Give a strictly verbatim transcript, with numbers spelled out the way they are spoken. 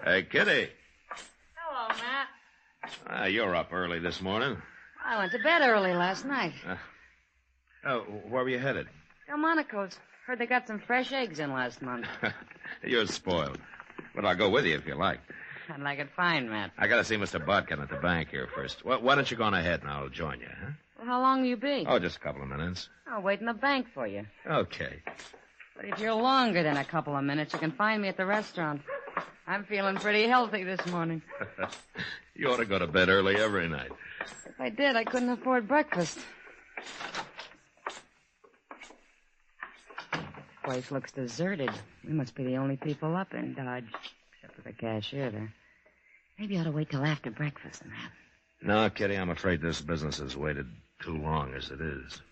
Hey, Kitty. Hello, Matt. Ah, you're up early this morning. I went to bed early last night. Uh, oh, where were you headed? Delmonico's. Heard they got some fresh eggs in last month. You're spoiled. But I'll go with you if you like. I'd like it fine, Matt. I got to see Mister Bodkin at the bank here first. Well, why don't you go on ahead and I'll join you, huh? Well, how long will you be? Oh, just a couple of minutes. I'll wait in the bank for you. Okay. But if you're longer than a couple of minutes, you can find me at the restaurant. I'm feeling pretty healthy this morning. You ought to go to bed early every night. If I did, I couldn't afford breakfast. Place looks deserted. We must be the only people up in Dodge, except for the cashier there. Maybe I ought to wait till after breakfast and have. No, Kitty, I'm afraid this business has waited too long as it is.